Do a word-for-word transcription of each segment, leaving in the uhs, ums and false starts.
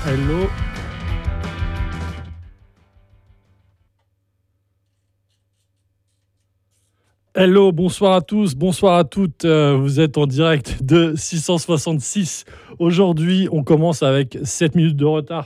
Hello. Hello, bonsoir à tous, bonsoir à toutes. Euh, vous êtes en direct de six cent soixante-six. Aujourd'hui, on commence avec sept minutes de retard.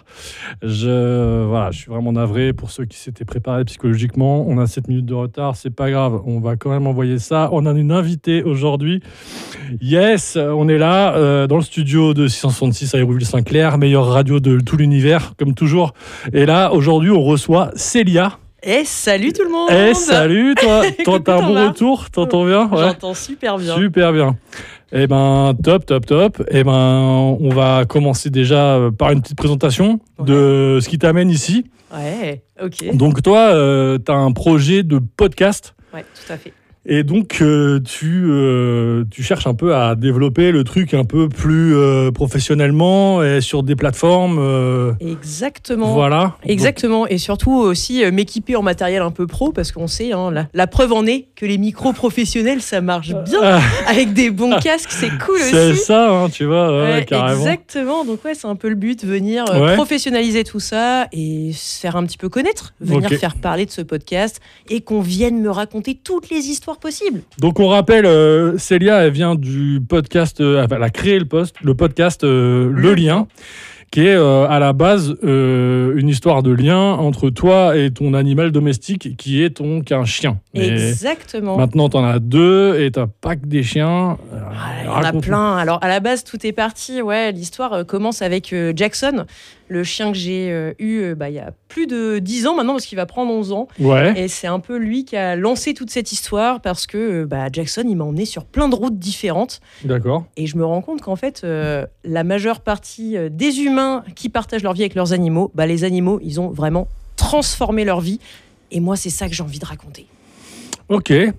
Je, voilà, je suis vraiment navré pour ceux qui s'étaient préparés psychologiquement. On a sept minutes de retard, c'est pas grave. On va quand même envoyer ça. On a une invitée aujourd'hui. Yes, on est là euh, dans le studio de six cent soixante-six à Hérouville-Saint-Clair, meilleure radio de tout l'univers, comme toujours. Et là, aujourd'hui, on reçoit Célia. Eh, salut tout le monde. Eh, salut toi. T'as un bon va retour? T'entends bien? Ouais. J'entends super bien. Super bien. Eh ben, top, top, top. Eh ben, on va commencer déjà par une petite présentation ouais. de ce qui t'amène ici. Ouais, ok. Donc toi, euh, t'as un projet de podcast. Ouais, tout à fait. Et donc, euh, tu, euh, tu cherches un peu à développer le truc un peu plus euh, professionnellement et sur des plateformes. Euh, Exactement. Voilà. Exactement. Donc... Et surtout aussi euh, m'équiper en matériel un peu pro, parce qu'on sait, hein, la, la preuve en est que les micros professionnels, ça marche bien. Euh... Avec des bons casques, c'est cool aussi. C'est ça, hein, tu vois, ouais, ouais, carrément. Exactement. Donc ouais, c'est un peu le but, venir euh, ouais. professionnaliser tout ça et se faire un petit peu connaître. Venir okay. faire parler de ce podcast et qu'on vienne me raconter toutes les histoires possible. Donc on rappelle, euh, Célia, elle vient du podcast, euh, elle a créé le, post, le podcast euh, Le Lien, qui est euh, à la base euh, une histoire de lien entre toi et ton animal domestique, qui est ton qu'un chien. Exactement. Et maintenant, t'en as deux et t'as pas que des chiens. Ah, il y en a plein. Alors à la base, tout est parti. Ouais, l'histoire euh, commence avec euh, Jackson, le chien que j'ai euh, eu euh, bah, il y a plus de dix ans maintenant, parce qu'il va prendre onze ans. Ouais. Et c'est un peu lui qui a lancé toute cette histoire, parce que euh, bah, Jackson, il m'a emmené sur plein de routes différentes. D'accord. Et je me rends compte qu'en fait, euh, la majeure partie euh, des humains qui partagent leur vie avec leurs animaux, bah, les animaux, ils ont vraiment transformé leur vie. Et moi, c'est ça que j'ai envie de raconter. Ok, eh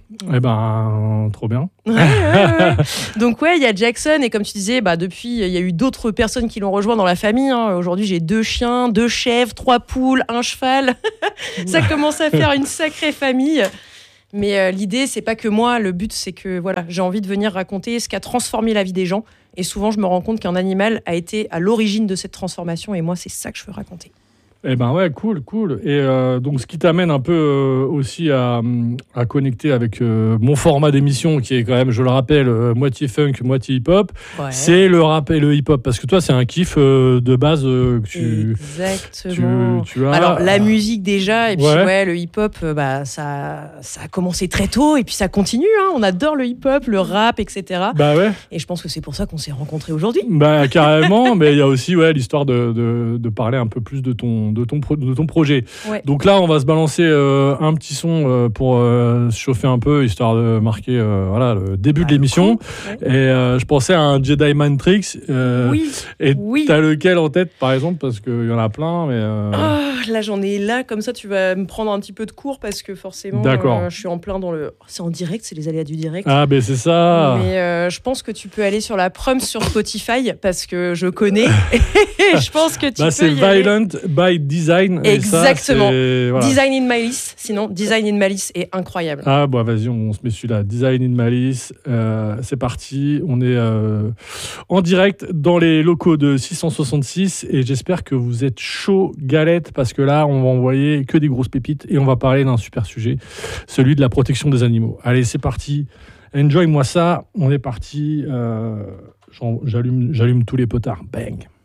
ben, trop bien. Ouais, ouais, ouais. Donc ouais, il y a Jackson, et comme tu disais, bah, depuis, il y a eu d'autres personnes qui l'ont rejoint dans la famille. Hein. Aujourd'hui, j'ai deux chiens, deux chèvres, trois poules, un cheval. Ça commence à faire une sacrée famille. Mais euh, l'idée, c'est pas que moi. Le but, c'est que voilà, j'ai envie de venir raconter ce qui a transformé la vie des gens. Et souvent, je me rends compte qu'un animal a été à l'origine de cette transformation. Et moi, c'est ça que je veux raconter. Eh ben ouais, cool, cool. Et euh, donc, ce qui t'amène un peu euh, aussi à, à connecter avec euh, mon format d'émission, qui est quand même, je le rappelle, euh, moitié funk, moitié hip-hop, ouais. c'est le rap et le hip-hop. Parce que toi, c'est un kiff euh, de base euh, que tu... Exactement. Tu, tu as... Alors, la musique déjà, et puis ouais, ouais, le hip-hop, euh, bah, ça, ça a commencé très tôt, et puis ça continue. Hein. On adore le hip-hop, le rap, et cetera. Bah ouais. Et je pense que c'est pour ça qu'on s'est rencontrés aujourd'hui. Bah carrément, mais il y a aussi ouais, l'histoire de, de, de parler un peu plus de ton... De ton, pro, de ton projet. Ouais. Donc là, on va se balancer euh, un petit son euh, pour euh, se chauffer un peu, histoire de marquer euh, voilà, le début bah, de l'émission. Cool. Ouais. Et euh, je pensais à un Jedi Mind Tricks. Euh, oui. Et oui. t'as lequel en tête, par exemple? Parce qu'il y en a plein, mais... Euh... Oh, là, j'en ai là, comme ça, tu vas me prendre un petit peu de cours, parce que forcément, euh, je suis en plein dans le... C'est en direct, c'est les aléas du direct. Ah, ben c'est ça. Mais euh, je pense que tu peux aller sur la Prums sur Spotify, parce que je connais. Et je pense que tu bah, peux c'est y Violent aller. by Design. Exactement. Ça, voilà. Design in Malice. Sinon, Design in Malice est incroyable. Ah, bah vas-y, on se met celui-là. Design in Malice. Euh, c'est parti. On est euh, en direct dans les locaux de six cent soixante-six et j'espère que vous êtes chaud galette, parce que là, on va envoyer que des grosses pépites et on va parler d'un super sujet, celui de la protection des animaux. Allez, c'est parti. Enjoy-moi ça. On est parti. Euh, j'allume, j'allume tous les potards. Bang.